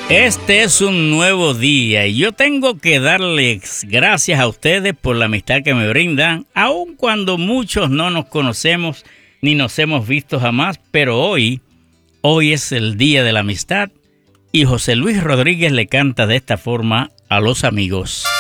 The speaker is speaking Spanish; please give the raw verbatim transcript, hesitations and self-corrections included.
Este es un nuevo día y yo tengo que darles gracias a ustedes por la amistad que me brindan, aun cuando muchos no nos conocemos ni nos hemos visto jamás, pero hoy, hoy es el día de la amistad y José Luis Rodríguez le canta de esta forma a los amigos.